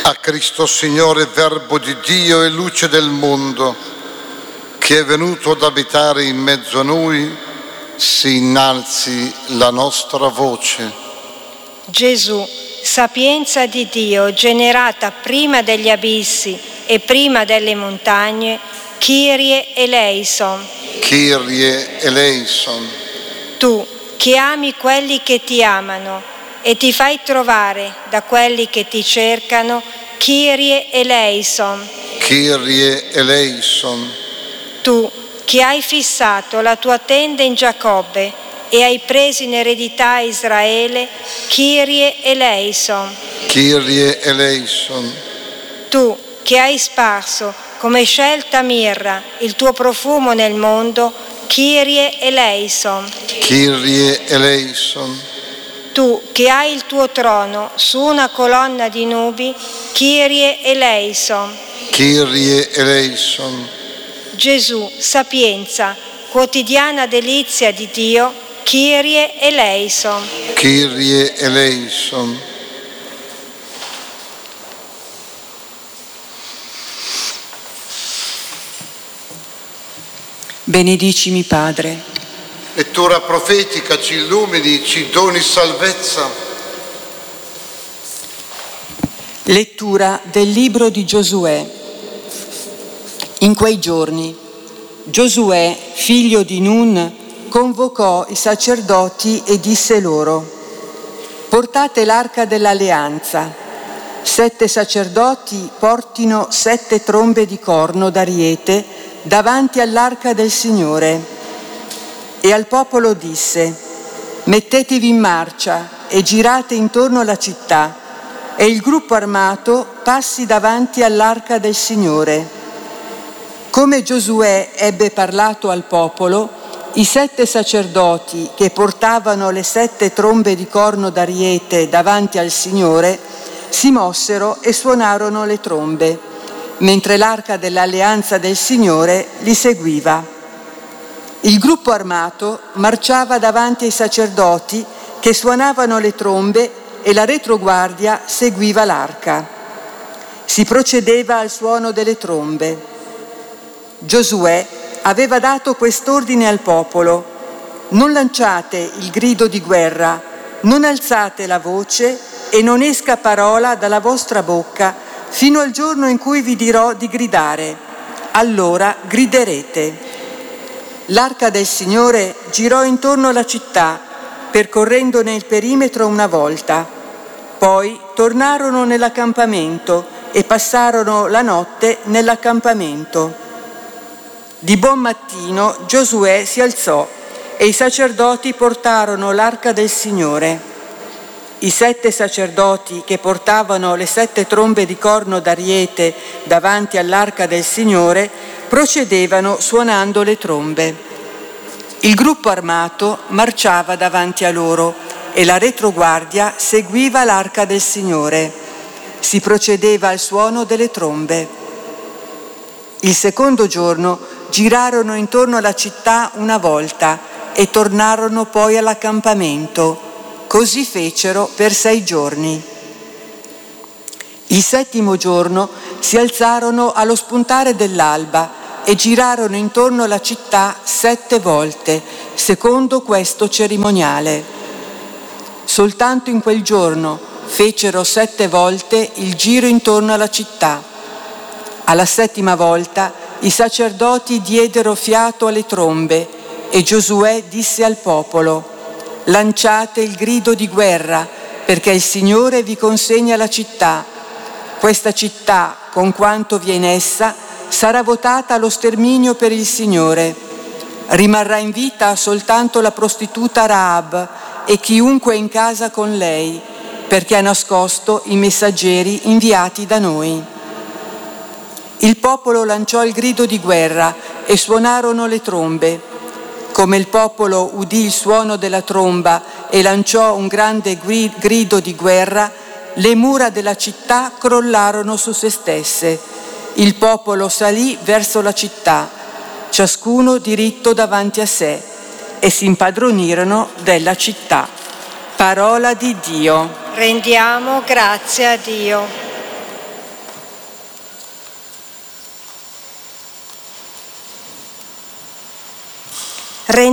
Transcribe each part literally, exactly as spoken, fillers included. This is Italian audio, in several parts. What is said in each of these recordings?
A Cristo Signore, Verbo di Dio e luce del mondo, che è venuto ad abitare in mezzo a noi, si innalzi la nostra voce. Gesù, sapienza di Dio, generata prima degli abissi e prima delle montagne, Kyrie eleison. Kyrie eleison. Tu, che ami quelli che ti amano e ti fai trovare da quelli che ti cercano, Kyrie eleison. Kyrie eleison. Tu, che hai fissato la tua tenda in Giacobbe e hai preso in eredità Israele, Kyrie eleison. Kyrie eleison. Tu, che hai sparso come scelta mirra il tuo profumo nel mondo, Kyrie eleison. Kyrie eleison. Tu, che hai il tuo trono su una colonna di nubi, Kyrie eleison. Kyrie eleison. Gesù, sapienza, quotidiana delizia di Dio, Kyrie eleison. Kyrie eleison. Benedicimi, Padre. Lettura profetica, ci illumini, ci doni salvezza. Lettura del libro di Giosuè. In quei giorni Giosuè, figlio di Nun, convocò i sacerdoti e disse loro: portate l'arca dell'alleanza. Sette sacerdoti portino sette trombe di corno d'ariete davanti all'arca del Signore. E al popolo disse: mettetevi in marcia e girate intorno alla città, e il gruppo armato passi davanti all'arca del Signore. Come Giosuè ebbe parlato al popolo, i sette sacerdoti che portavano le sette trombe di corno d'ariete davanti al Signore si mossero e suonarono le trombe, mentre l'arca dell'alleanza del Signore li seguiva. Il gruppo armato marciava davanti ai sacerdoti che suonavano le trombe e la retroguardia seguiva l'arca. Si procedeva al suono delle trombe. Giosuè aveva dato quest'ordine al popolo: non lanciate il grido di guerra, non alzate la voce e non esca parola dalla vostra bocca fino al giorno in cui vi dirò di gridare. Allora griderete. L'arca del Signore girò intorno alla città, percorrendone il perimetro una volta. Poi tornarono nell'accampamento e passarono la notte nell'accampamento. Di buon mattino Giosuè si alzò e i sacerdoti portarono l'arca del Signore. I sette sacerdoti che portavano le sette trombe di corno d'ariete davanti all'arca del Signore procedevano suonando le trombe. Il gruppo armato marciava davanti a loro e la retroguardia seguiva l'arca del Signore. Si procedeva al suono delle trombe. Il secondo giorno girarono intorno alla città una volta e tornarono poi all'accampamento. Così fecero per sei giorni. Il settimo giorno si alzarono allo spuntare dell'alba e girarono intorno alla città sette volte, secondo questo cerimoniale. Soltanto in quel giorno fecero sette volte il giro intorno alla città. Alla settima volta i sacerdoti diedero fiato alle trombe e Giosuè disse al popolo: lanciate il grido di guerra, perché il Signore vi consegna la città. Questa città, con quanto vi è in essa, sarà votata allo sterminio per il Signore. Rimarrà in vita soltanto la prostituta Rahab e chiunque è in casa con lei, perché ha nascosto i messaggeri inviati da noi. Il popolo lanciò il grido di guerra e suonarono le trombe. Come il popolo udì il suono della tromba e lanciò un grande grido di guerra, le mura della città crollarono su se stesse. Il popolo salì verso la città, ciascuno diritto davanti a sé, e si impadronirono della città. Parola di Dio. Rendiamo grazie a Dio.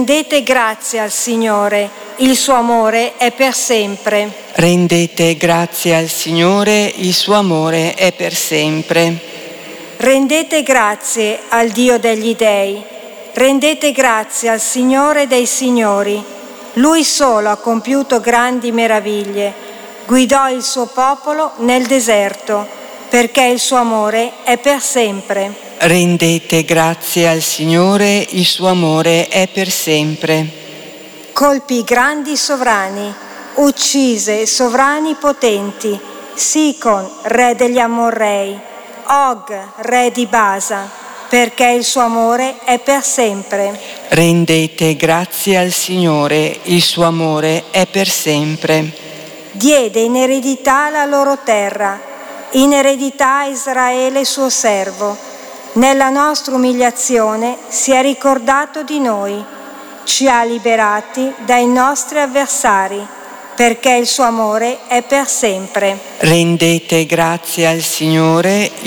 Rendete grazie al Signore, il suo amore è per sempre. Rendete grazie al Signore, il suo amore è per sempre. Rendete grazie al Dio degli dei. Rendete grazie al Signore dei signori. Lui solo ha compiuto grandi meraviglie. Guidò il suo popolo nel deserto, perché il suo amore è per sempre. Rendete grazie al Signore, il suo amore è per sempre. Colpì grandi sovrani, uccise sovrani potenti, Sicon, re degli Amorrei, Og, re di Basa, perché il suo amore è per sempre. Rendete grazie al Signore, il suo amore è per sempre. Diede in eredità la loro terra, in eredità a Israele suo servo. Nella nostra umiliazione si è ricordato di noi, ci ha liberati dai nostri avversari, perché il suo amore è per sempre. Rendete grazie al Signore,